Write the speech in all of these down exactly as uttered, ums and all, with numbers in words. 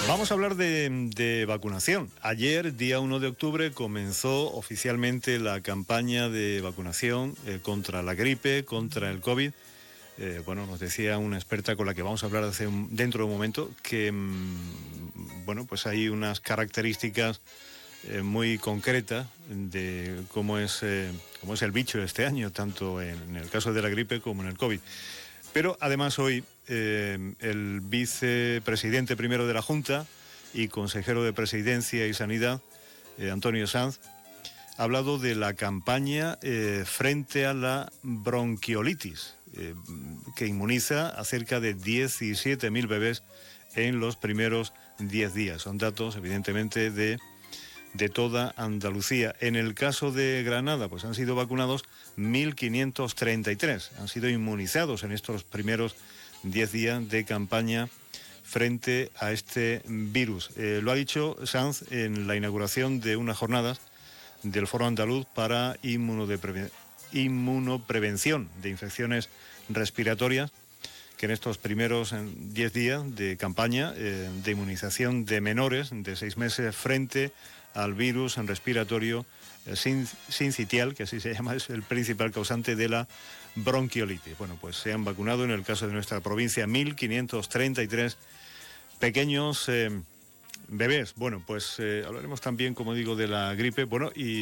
Vamos a hablar de, de vacunación. Ayer, día uno de octubre, comenzó oficialmente la campaña de vacunación eh, contra la gripe, contra el COVID. Eh, bueno, nos decía una experta con la que vamos a hablar hace un, dentro de un momento que, mmm, bueno, pues hay unas características eh, muy concretas de cómo es, eh, cómo es el bicho este año, tanto en, en el caso de la gripe como en el COVID. Pero además hoy eh, el vicepresidente primero de la Junta y consejero de Presidencia y Sanidad, eh, Antonio Sanz, ha hablado de la campaña eh, frente a la bronquiolitis, eh, que inmuniza a cerca de diecisiete mil bebés en los primeros diez días. Son datos, evidentemente, de... de toda Andalucía. En el caso de Granada, pues han sido vacunados mil quinientos treinta y tres, han sido inmunizados en estos primeros diez días de campaña frente a este virus. Eh, lo ha dicho Sanz en la inauguración de unas jornadas del Foro Andaluz para inmunodepreve- inmunoprevención de infecciones respiratorias, que en estos primeros diez días de campaña eh, de inmunización de menores de seis meses frente al virus respiratorio eh, sin, sincitial, que así se llama, es el principal causante de la bronquiolitis. Bueno, pues se han vacunado en el caso de nuestra provincia mil quinientos treinta y tres pequeños eh, bebés. Bueno, pues eh, hablaremos también, como digo, de la gripe. Bueno, y...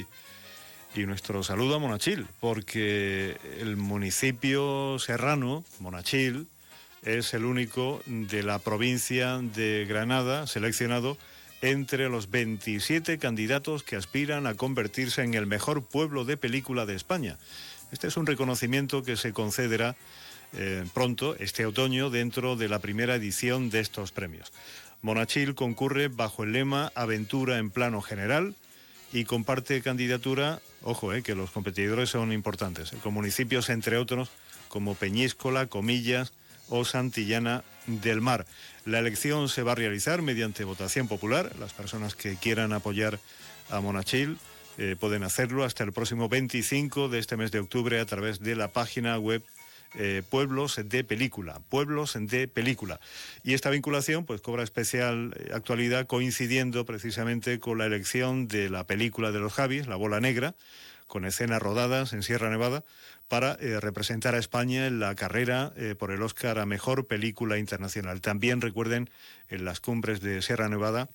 Y nuestro saludo a Monachil, porque el municipio serrano, Monachil, es el único de la provincia de Granada seleccionado entre los veintisiete candidatos que aspiran a convertirse en el mejor pueblo de película de España. Este es un reconocimiento que se concederá eh, pronto, este otoño, dentro de la primera edición de estos premios. Monachil concurre bajo el lema Aventura en plano general y comparte candidatura, ojo, eh, que los competidores son importantes, eh, con municipios, entre otros, como Peñíscola, Comillas o Santillana del Mar. La elección se va a realizar mediante votación popular. Las personas que quieran apoyar a Monachil eh, pueden hacerlo hasta el próximo veinticinco de este mes de octubre a través de la página web Eh, Pueblos de Película, Pueblos de Película. Y esta vinculación pues cobra especial eh, actualidad coincidiendo precisamente con la elección de la película de los Javis, La Bola Negra, con escenas rodadas en Sierra Nevada, para eh, representar a España en la carrera eh, por el Oscar a Mejor Película Internacional. También recuerden, en las cumbres de Sierra Nevada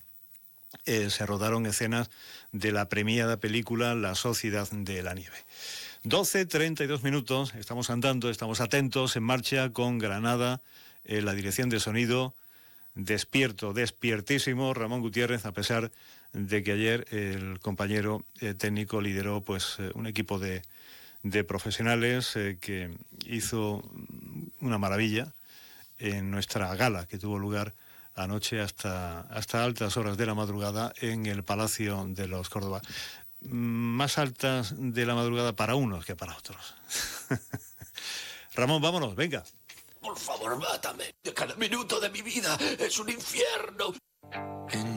eh, se rodaron escenas de la premiada película La Sociedad de la Nieve. doce treinta y dos minutos, estamos andando, estamos atentos, en marcha con Granada, eh, la dirección de sonido, despierto, despiertísimo, Ramón Gutiérrez, a pesar de que ayer el compañero eh, técnico lideró pues eh, un equipo de, de profesionales eh, que hizo una maravilla en nuestra gala que tuvo lugar anoche hasta, hasta altas horas de la madrugada en el Palacio de los Córdoba. Más altas de la madrugada para unos que para otros. Ramón, vámonos, venga. Por favor, mátame. Cada minuto de mi vida es un infierno.